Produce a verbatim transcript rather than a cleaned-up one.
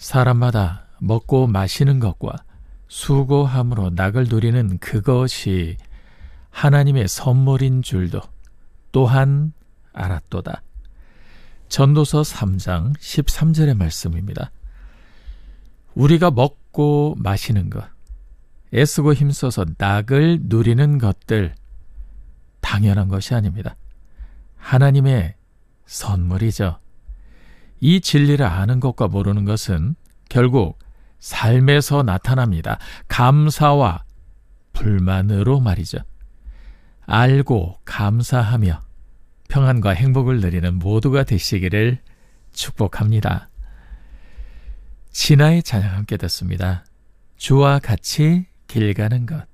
사람마다 먹고 마시는 것과 수고함으로 낙을 누리는 그것이 하나님의 선물인 줄도 또한 알았도다. 전도서 삼 장 십삼 절의 말씀입니다. 우리가 먹고 마시는 것, 애쓰고 힘써서 낙을 누리는 것들, 당연한 것이 아닙니다. 하나님의 선물이죠. 이 진리를 아는 것과 모르는 것은 결국 삶에서 나타납니다. 감사와 불만으로 말이죠. 알고 감사하며 평안과 행복을 누리는 모두가 되시기를 축복합니다. 진아의 찬양 함께 듣습니다. 주와 같이 길 가는 것.